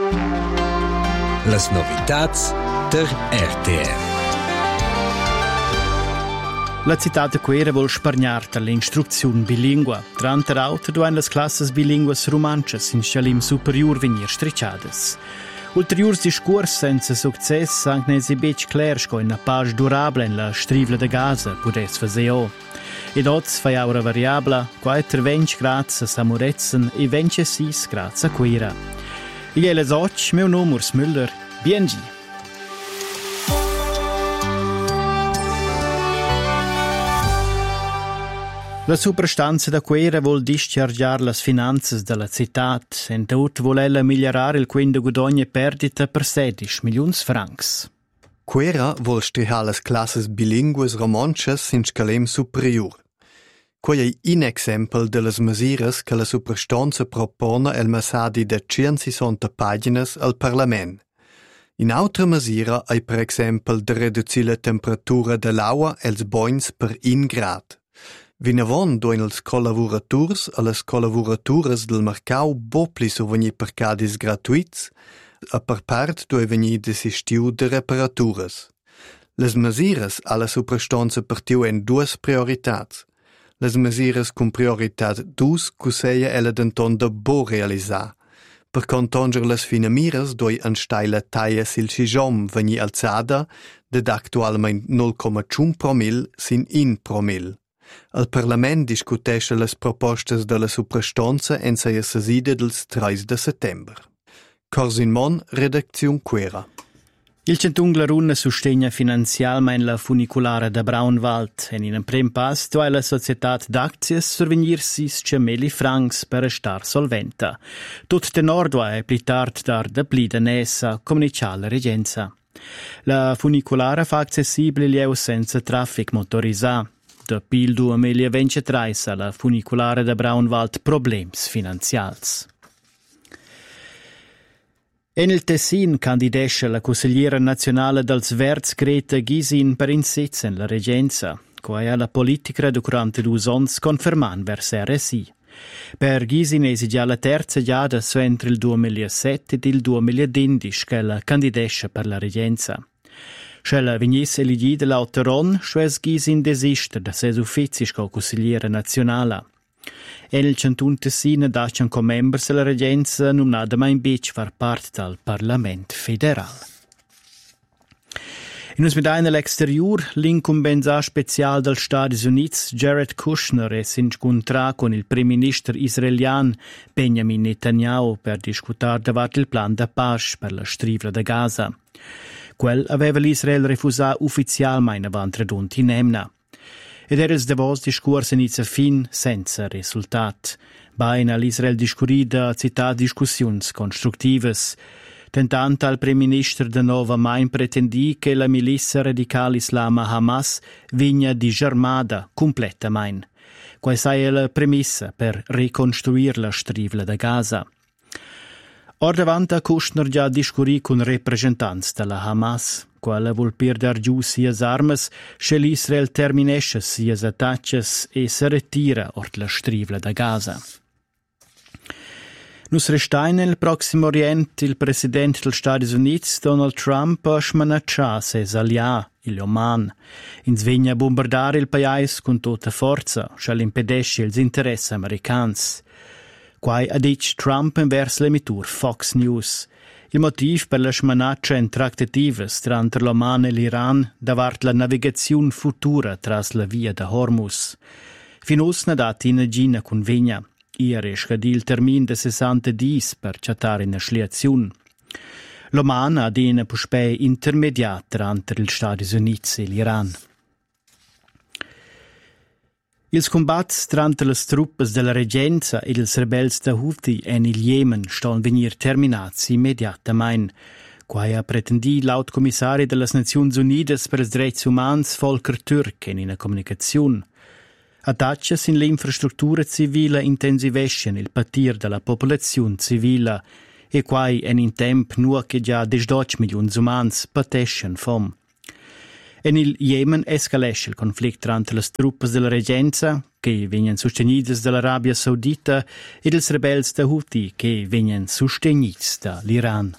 Las novitats der RTR. La città de Quera vuol spargnarta l'instruzione bilingua. Trante auto duan las classes bilinguas romances in scalim superior venir stricciades. Ulteriors discurs senza success anche nesi bec clair sco in una page durable in la strivla de Gaza pudes faseo. Ed oz fai aura variabla, quater 20 grads a Samuretzen e 26 grads a Quera. Igl les och, meu nome Urs Müller, BNG. La superstanza da Quera vuol dischargiare le finanze della città, e tot vuol ella migliorare il quinto guadagno perdita per 16 milioni francs. Quera vuol strihare le classes bilingues romances in scalem superior. Quei è un esempio delle misure che la superstanza propone el messadi de 160 pagine al Parlamento. In altra misura è per esempio di ridurre la temperatura dell'acqua e i bagni per 1 grado. Vinavon doin els collaboraturs e les collaboratures del mercau bopli sovvenir per cadis gratuits e per part doi venir desistiu de reparatures. Les mesires alla superstanza partiu en duas prioritats. Les mesires con prioritat dus cuseia ella denton de bo realisar. Per contonger les finamires doi en staila taia sil sijom venir alzada ded actualmein 0,1 promil sin 1 promil. Il Parlament discutesce le propostas della suprastanza en sia sesida dels 3 de settembre. Corsin Mon, redazione Quera. Il centungla runna sostegna finanzialmente la funicolare da Braunwald e in un prim pass dove la società d'aczies survenir 6 milioni francs per star solventa. Tut tenor è pli tard dar da pli danesa comunicare la regenza. La funicolare fa accessibile lieu senza traffic motorizzato. Da pil 2023 la funicolare da Braunwald problems finanzials. En il Tessin candidesce la consigliera nazionale dels Verts Greta Gysin per insitz en la regenza, quae la politica de 42 ans conferman vers RSI. Per Gysin è già la terza giada su entre il 2007 e il 2015 che la candidesce per la regenza. Scella venisse elegida l'autoron, schwes Gysin desiste da ses ufficis co consigliera nazionala. E nel Cantun Tessin dascian co members la regenza numnada mai bec far part dal Parlament federal. In us medaina l'exterior, l'incumbenza special dels Stati Units, Jared Kushner, è s'incontrà con il primo ministro israelian Benjamin Netanyahu per discutar davat il plan da pace per la strivla da Gaza. Quel aveva l'Israel refusat ufficialmein avant redunt in Emna. Ed eres davos discurs inizia fin senza resultat. Bain all'Israel discurrida città discussions constructives. Tentant al Prem-Minister de nova main pretendi che la milizia radicale islama Hamas vigna disarmada completamain. Quai sai la premissa per ricostruir la strivla da Gaza. Or davant Kushner già discurì con rappresentanti della Hamas, quale vuol per dar giù sias armas, se l'Israel terminesce sias attacches e se retira ort la strivla da Gaza. Nus restai nel Prossimo Oriente il presidente degli Stati Uniti, Donald Trump, ha smanacciato ses alià, il Oman, in svegna bombardare il paese con tutta forza, se l'impedesce ils interessi americans. Quai ha dit Trump invers l'emitur Fox News. Il motiv per la smanaccia in tractatives tra l'Oman e l'Iran davart la navigazione futura tras la via da Hormuz. Finus na dati in Gina convegna. Ieri scadì il termin de 60 dis per chattare in asliazione. L'Oman ha di una puspei intermediat tra gli Stati Uniti e l'Iran. Ils combats tra le truppe della regenza e ils rebels da Houthi en il Yemen ston venir terminats immediatamente. Quai ha pretendi laut commissario delle Nazioni Unite per i diritti umani Volker Türk in una comunicazione. Attacches in l'infrastruttura civile intensivescen il patir della popolazione civile e quai en in temp nuo che già 18 milioni umani patescen fom. En il Yemen escalesce il conflitto tra le truppe della regenza, che vengono sosteniti dall'Arabia Saudita e dels rebels da Houthi che vengono sostenuti dall'Iran.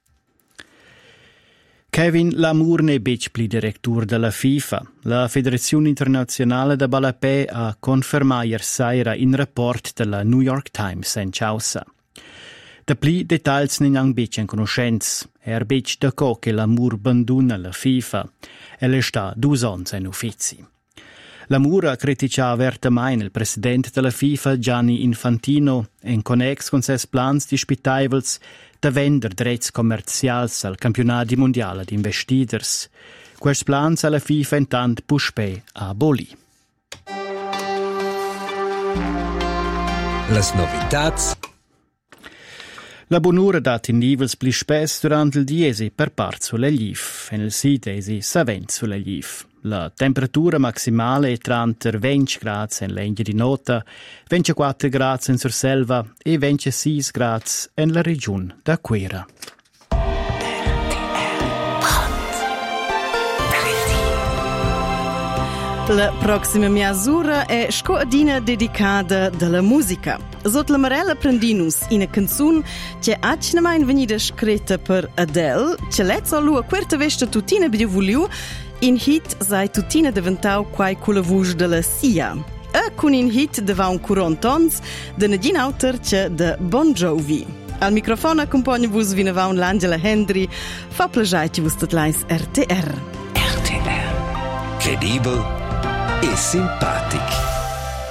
Kevin Lamour ne becpli direttur della FIFA. La Federazione Internazionale da Ballapè ha confermato ieri sera in rapport della New York Times en Chausa. Da pli dettagli ne hanno bec in conoscenza. Bec da co che Lamour abbandona la FIFA. E sta 2 anni in uffizi. Lamour ha criticato apertamente il presidente della FIFA, Gianni Infantino, in connex con ses plans di spittevels da vendere drets commerciali al campionato mondiale di investidors. Questi plans alla FIFA intanto puspè a aboli. Las novitats. La bonura dat in nivels pli spes durant il diesi per part sulle GIF, e nel sidesi savent sulle GIF. La temperatura maximale è tra 20 gradi in Legna di Nota, 24 gradi in Surselva e 26 gradi in la regione da Quera. La prossima misura è scoadina dedicata alla musica. Sotto la marella prendinus una canzone che è mai venuta scritta per Adele, che lezza a quarta veste tutina bidivuliu, in hit sei tutina diventau quai con la voce della Sia. E con in hit deva un 40 tons de negin autor che de Bon Jovi. Al microfono accompagna vos vinava un l'Angela Hendry, fa plagiati vos tutlais RTR. RTR. Credibile e simpatic.